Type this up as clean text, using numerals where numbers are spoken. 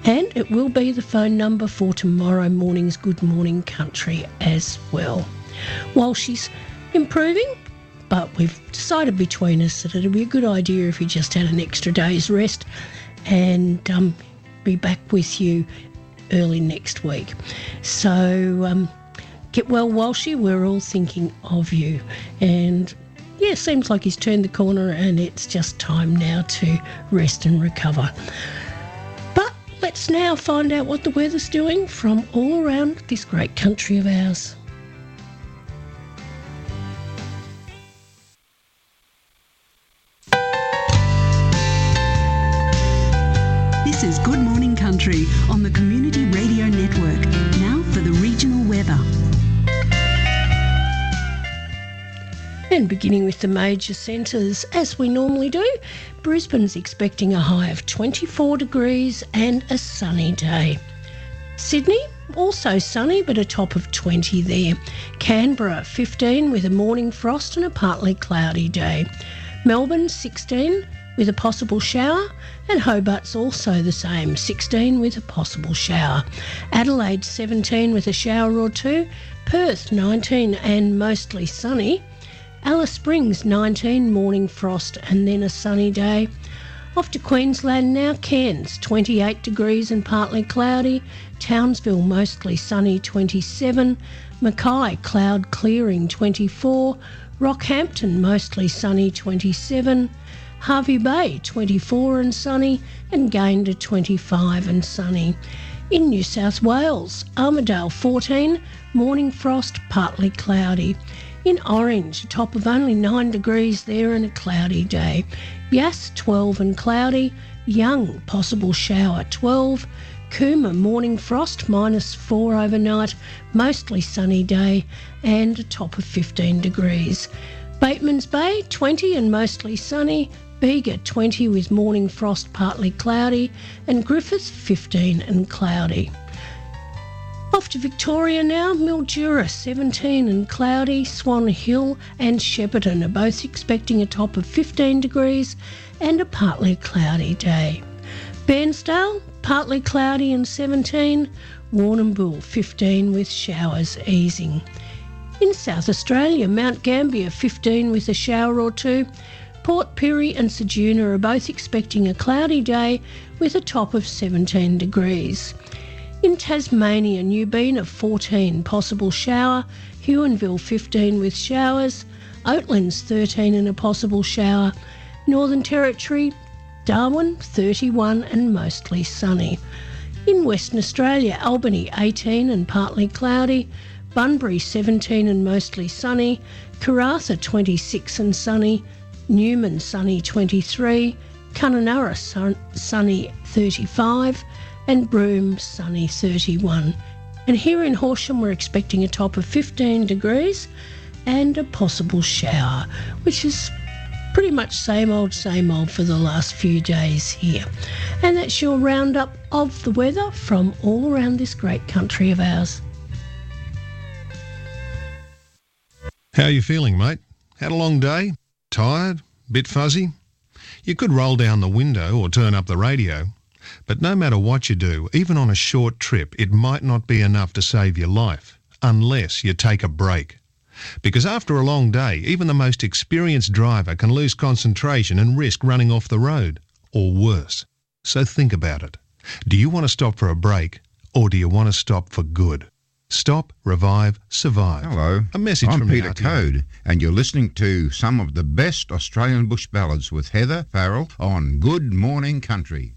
And it will be the phone number for tomorrow morning's Good Morning Country as well. While she's improving, but we've decided between us that it'd be a good idea if you just had an extra day's rest, and be back with you early next week. So get well, Walshy. We're all thinking of you. And yeah, seems like he's turned the corner and it's just time now to rest and recover. But let's now find out what the weather's doing from all around this great country of ours. This is Good Morning Country on the Community Radio Network. Now for the regional weather. And beginning with the major centres, as we normally do, Brisbane's expecting a high of 24 degrees and a sunny day. Sydney, also sunny but a top of 20 there. Canberra, 15 with a morning frost and a partly cloudy day. Melbourne, 16 with a possible shower, and Hobart's also the same, 16 with a possible shower. Adelaide, 17 with a shower or two. Perth, 19 and mostly sunny. Alice Springs, 19, morning frost and then a sunny day. Off to Queensland now, Cairns, 28 degrees and partly cloudy. Townsville, mostly sunny, 27. Mackay, cloud clearing, 24. Rockhampton, mostly sunny, 27. Hervey Bay, 24 and sunny, and Gayndah, 25 and sunny. In New South Wales, Armidale, 14, morning frost, partly cloudy. In Orange, a top of only 9 degrees there and a cloudy day. Yass, 12 and cloudy. Young, possible shower, 12. Cooma, morning frost, -4 overnight, mostly sunny day, and a top of 15 degrees. Batemans Bay, 20 and mostly sunny. Bega, 20 with morning frost, partly cloudy, and Griffith, 15 and cloudy. Off to Victoria now, Mildura, 17 and cloudy. Swan Hill and Shepparton are both expecting a top of 15 degrees and a partly cloudy day. Bairnsdale, partly cloudy and 17. Warrnambool, 15 with showers easing. In South Australia, Mount Gambier, 15 with a shower or two. Port Pirie and Ceduna are both expecting a cloudy day with a top of 17 degrees. In Tasmania, Newbeen, 14, possible shower. Huonville, 15 with showers. Oatlands, 13 and a possible shower. Northern Territory, Darwin, 31 and mostly sunny. In Western Australia, Albany, 18 and partly cloudy. Bunbury, 17 and mostly sunny. Karratha, 26 and sunny. Newman, sunny, 23. Kununurra, sunny, 35. And Broome, sunny, 31. And here in Horsham, we're expecting a top of 15 degrees and a possible shower, which is pretty much same old for the last few days here. And that's your roundup of the weather from all around this great country of ours. How are you feeling, mate? Had a long day? Tired? Bit fuzzy? You could roll down the window or turn up the radio. But no matter what you do, even on a short trip, it might not be enough to save your life, unless you take a break. Because after a long day, even the most experienced driver can lose concentration and risk running off the road, or worse. So think about it. Do you want to stop for a break, or do you want to stop for good? Stop, revive, survive. Hello, a message I'm from Peter RTO. Code, and you're listening to some of the best Australian bush ballads with Heather Farrell on Good Morning Country.